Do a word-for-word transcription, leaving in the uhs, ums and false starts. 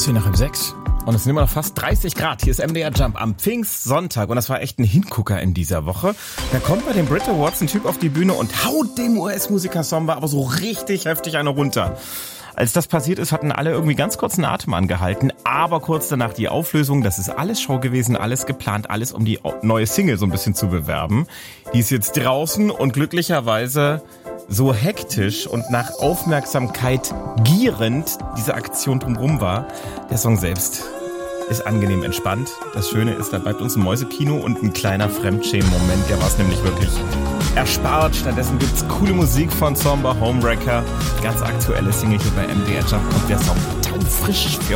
zehn nach halb sechs. Und es sind immer noch fast dreißig Grad. Hier ist M D R Jump am Pfingstsonntag. Und das war echt ein Hingucker in dieser Woche. Da kommt bei den Brit Awards ein Typ auf die Bühne und haut dem U S-Musiker Samba aber so richtig heftig eine runter. Als das passiert ist, hatten alle irgendwie ganz kurz einen Atem angehalten. Aber kurz danach die Auflösung. Das ist alles Show gewesen, alles geplant, alles um die neue Single so ein bisschen zu bewerben. Die ist jetzt draußen und glücklicherweise so hektisch und nach Aufmerksamkeit gierend diese Aktion drumherum war. Der Song selbst ist angenehm entspannt. Das Schöne ist, da bleibt uns ein Mäusekino und ein kleiner Fremdschämen-Moment. Der war es nämlich wirklich erspart. Stattdessen gibt's coole Musik von Samba Homewrecker. Ganz aktuelle Single hier bei M D R Jump und der Song taufrisch für